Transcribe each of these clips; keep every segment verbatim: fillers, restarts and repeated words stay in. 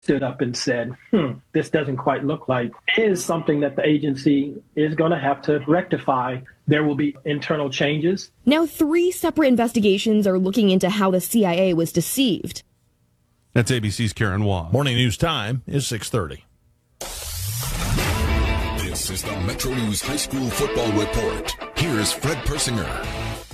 stood up and said, hmm, this doesn't quite look like, is something that the agency is going to have to rectify. There will be internal changes. Now, three separate investigations are looking into how the C I A was deceived. That's A B C's Karen Waugh. Morning news time is six thirty. This is the Metro News High School Football Report. Here's Fred Persinger.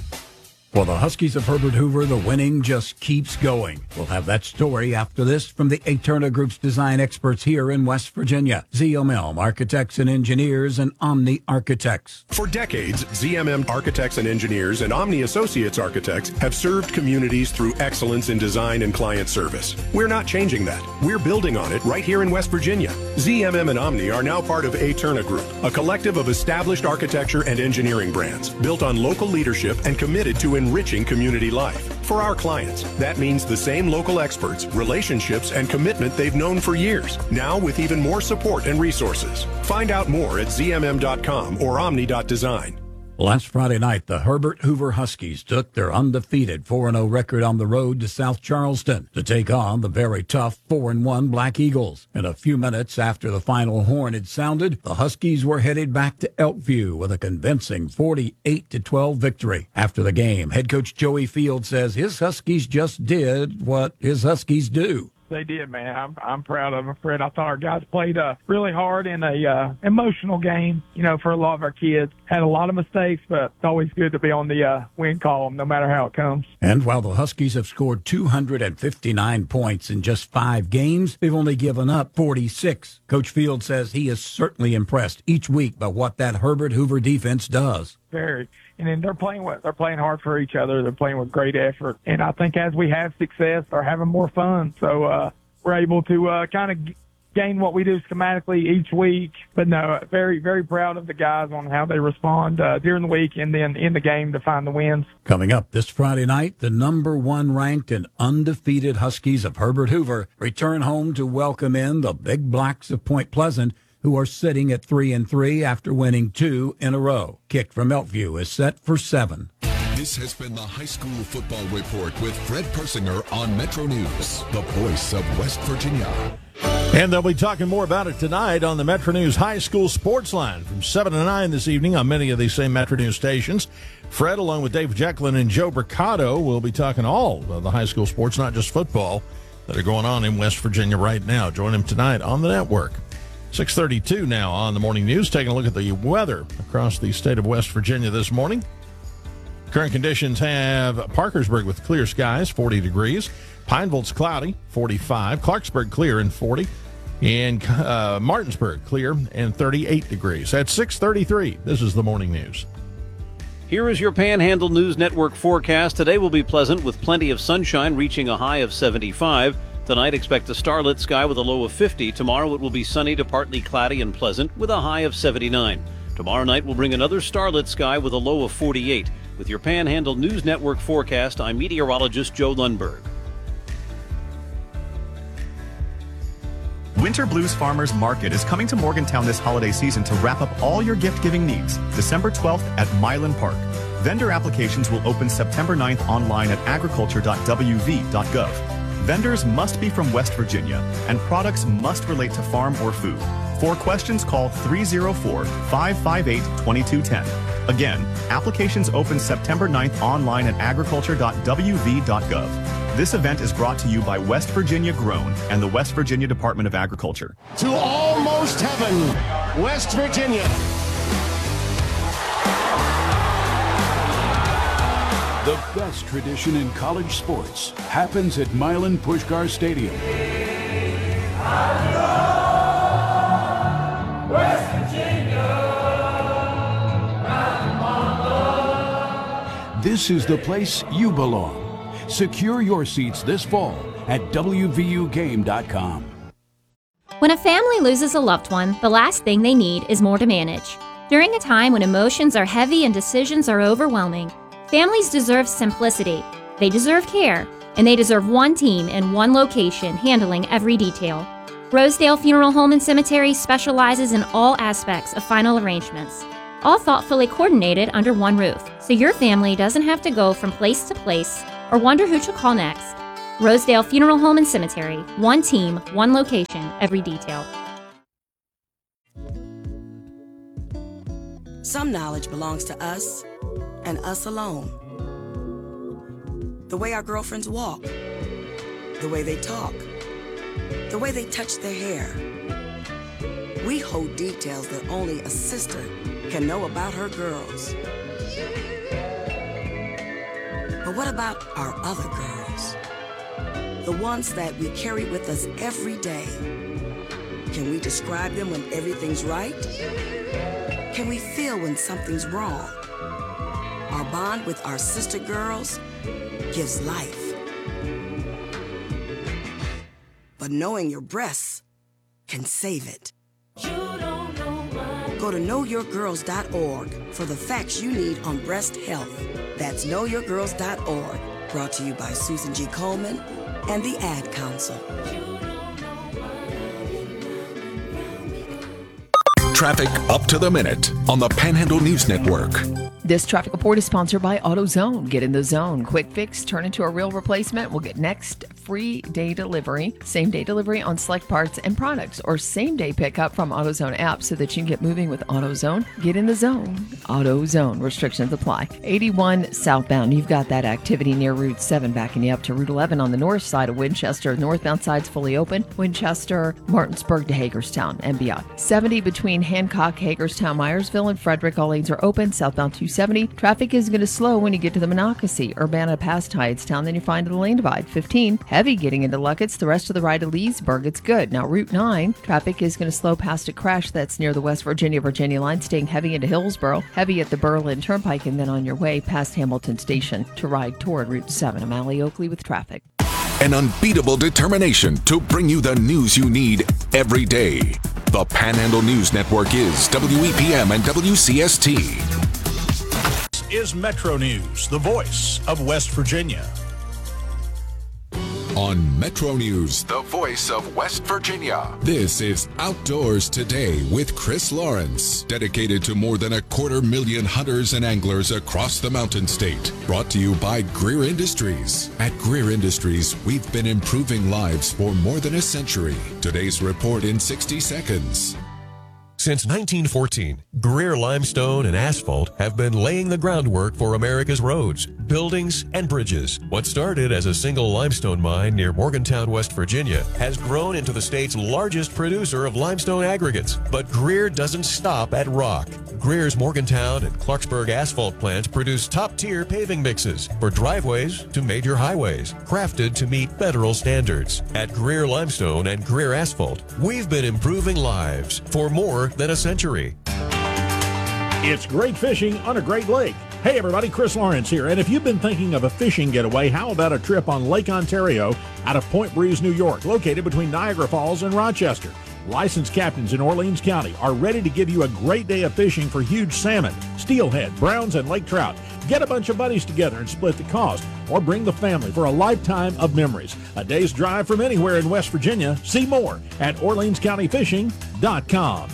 For the Huskies of Herbert Hoover, the winning just keeps going. We'll have that story after this from the Eterna Group's design experts here in West Virginia. Z M M Architects and Engineers and Omni Architects. For decades, Z M M Architects and Engineers and Omni Associates Architects have served communities through excellence in design and client service. We're not changing that. We're building on it right here in West Virginia. Z M M and Omni are now part of Eterna Group, a collective of established architecture and engineering brands built on local leadership and committed to enriching community life. For our clients, that means the same local experts, relationships, and commitment they've known for years, now with even more support and resources. Find out more at z m m dot com or omni dot design. Last Friday night, the Herbert Hoover Huskies took their undefeated four and oh record on the road to South Charleston to take on the very tough four and one Black Eagles. And a few minutes after the final horn had sounded, the Huskies were headed back to Elkview with a convincing forty-eight to twelve victory. After the game, head coach Joey Field says his Huskies just did what his Huskies do. They did, man. I'm I'm proud of them, Fred. I thought our guys played uh, really hard in a uh, emotional game, you know, for a lot of our kids. Had a lot of mistakes, but it's always good to be on the uh, win column, no matter how it comes. And while the Huskies have scored two hundred fifty-nine points in just five games, they've only given up forty-six. Coach Field says he is certainly impressed each week by what that Herbert Hoover defense does. Very. And then they're playing with, they're playing hard for each other. They're playing with great effort. And I think as we have success, they're having more fun. So uh, we're able to uh, kind of g- gain what we do schematically each week. But no, very, very proud of the guys on how they respond uh, during the week and then in the game to find the wins. Coming up this Friday night, the number one ranked and undefeated Huskies of Herbert Hoover return home to welcome in the Big Blacks of Point Pleasant, who are sitting at three and three after winning two in a row. Kick from Elkview is set for seven. This has been the High School Football Report with Fred Persinger on Metro News, the voice of West Virginia. And they'll be talking more about it tonight on the Metro News High School Sports Line from seven to nine this evening on many of these same Metro News stations. Fred, along with Dave Jekyllin and Joe Mercado, will be talking all of the high school sports, not just football, that are going on in West Virginia right now. Join him tonight on the network. six thirty-two now on the morning news. Taking a look at the weather across the state of West Virginia this morning. Current conditions have Parkersburg with clear skies, forty degrees. Pineville's cloudy, forty-five. Clarksburg clear and forty. And uh, Martinsburg clear and thirty-eight degrees. At six thirty-three, this is the morning news. Here is your Panhandle News Network forecast. Today will be pleasant with plenty of sunshine, reaching a high of seventy-five. Tonight, expect a starlit sky with a low of fifty. Tomorrow, it will be sunny to partly cloudy and pleasant with a high of seventy-nine. Tomorrow night will bring another starlit sky with a low of forty-eight. With your Panhandle News Network forecast, I'm meteorologist Joe Lundberg. Winter Blues Farmers Market is coming to Morgantown this holiday season to wrap up all your gift-giving needs. December twelfth at Milan Park. Vendor applications will open September ninth online at agriculture dot w v dot gov. Vendors must be from West Virginia, and products must relate to farm or food. For questions, call three oh four, five five eight, two two one zero. Again, applications open September ninth online at agriculture dot w v dot gov. This event is brought to you by West Virginia Grown and the West Virginia Department of Agriculture. To almost heaven, West Virginia. The best tradition in college sports happens at Milan Puskar Stadium. West Virginia. This is the place you belong. Secure your seats this fall at w v u game dot com. When a family loses a loved one, the last thing they need is more to manage. During a time when emotions are heavy and decisions are overwhelming, families deserve simplicity, they deserve care, and they deserve one team in one location handling every detail. Rosedale Funeral Home and Cemetery specializes in all aspects of final arrangements, all thoughtfully coordinated under one roof, so your family doesn't have to go from place to place or wonder who to call next. Rosedale Funeral Home and Cemetery. One team, one location, every detail. Some knowledge belongs to us and us alone. The way our girlfriends walk, the way they talk, the way they touch their hair. We hold details that only a sister can know about her girls. But what about our other girls? The ones that we carry with us every day. Can we describe them when everything's right? Can we feel when something's wrong? Our bond with our sister girls gives life. But knowing your breasts can save it. Go to know your girls dot org for the facts you need on breast health. That's know your girls dot org. Brought to you by Susan G. Coleman and the Ad Council. Traffic up to the minute on the Panhandle News Network. This traffic report is sponsored by AutoZone. Get in the zone. Quick fix, turn into a real replacement. We'll get next free day delivery, same day delivery on select parts and products, or same day pickup from AutoZone app so that you can get moving with AutoZone. Get in the zone. AutoZone. Restrictions apply. eighty-one southbound. You've got that activity near Route seven backing you up to Route eleven on the north side of Winchester. Northbound side's fully open. Winchester, Martinsburg to Hagerstown and beyond. seventy between Hancock, Hagerstown, Myersville, and Frederick. All lanes are open. Southbound two seventy. Traffic is going to slow when you get to the Monocacy, Urbana past Hydestown, then you find the lane divide. fifteen, heavy getting into Luckett's. The rest of the ride to Leesburg, it's good. Now Route nine, traffic is going to slow past a crash that's near the West Virginia, Virginia line, staying heavy into Hillsboro, heavy at the Berlin Turnpike, and then on your way past Hamilton Station to ride toward Route seven. I'm Allie Oakley with traffic. An unbeatable determination to bring you the news you need every day. The Panhandle News Network is W E P M and W C S T. Is Metro News, the voice of West Virginia. On Metro News, the voice of West Virginia. This is Outdoors Today with Chris Lawrence, dedicated to more than a quarter million hunters and anglers across the Mountain State. Brought to you by Greer Industries. At Greer Industries, we've been improving lives for more than a century. Today's report in sixty seconds. Since nineteen fourteen, Greer Limestone and Asphalt have been laying the groundwork for America's roads, buildings, and bridges. What started as a single limestone mine near Morgantown, West Virginia, has grown into the state's largest producer of limestone aggregates. But Greer doesn't stop at rock. Greer's Morgantown and Clarksburg asphalt plants produce top-tier paving mixes for driveways to major highways, crafted to meet federal standards. At Greer Limestone and Greer Asphalt, we've been improving lives for more than a century. It's great fishing on a great lake. Hey everybody, Chris Lawrence here. And if you've been thinking of a fishing getaway, how about a trip on Lake Ontario out of Point Breeze, New York, located between Niagara Falls and Rochester? Licensed captains in Orleans County are ready to give you a great day of fishing for huge salmon, steelhead, browns, and lake trout. Get a bunch of buddies together and split the cost, or bring the family for a lifetime of memories. A day's drive from anywhere in West Virginia. See more at Orleans County Fishing dot com.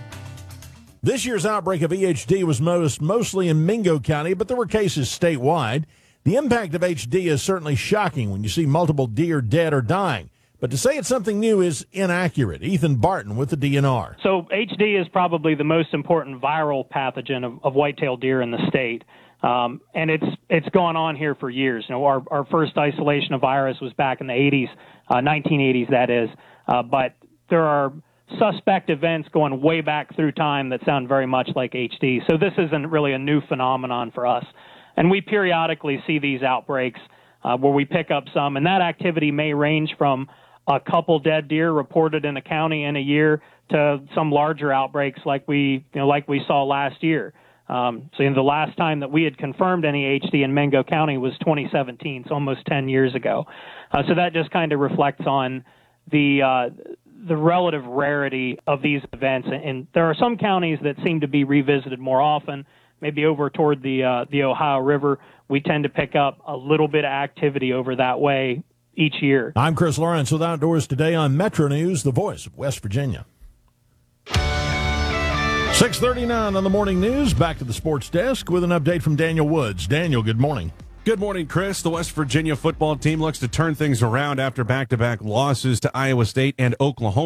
This year's outbreak of E H D was most, mostly in Mingo County, but there were cases statewide. The impact of H D is certainly shocking when you see multiple deer dead or dying. But to say it's something new is inaccurate. Ethan Barton with the D N R. So H D is probably the most important viral pathogen of, of white-tailed deer in the state. Um, and it's it's gone on here for years. You know, our, our first isolation of virus was back in the eighties, uh, nineteen eighties, that is. Uh, but there are suspect events going way back through time that sound very much like H D. So this isn't really a new phenomenon for us. And we periodically see these outbreaks uh, where we pick up some, and that activity may range from a couple dead deer reported in a county in a year to some larger outbreaks like we, you know, like we saw last year. Um, so you know, the last time that we had confirmed any H D in Mingo County was twenty seventeen, so almost ten years ago. Uh, so that just kind of reflects on the uh, the relative rarity of these events. And there are some counties that seem to be revisited more often, maybe over toward the uh, the Ohio River. We tend to pick up a little bit of activity over that way each year. I'm Chris Lawrence with Outdoors Today on Metro News, the voice of West Virginia. six thirty-nine on the morning news. Back to the sports desk with an update from Daniel Woods. Daniel, good morning. Good morning, Chris. The West Virginia football team looks to turn things around after back-to-back losses to Iowa State and Oklahoma.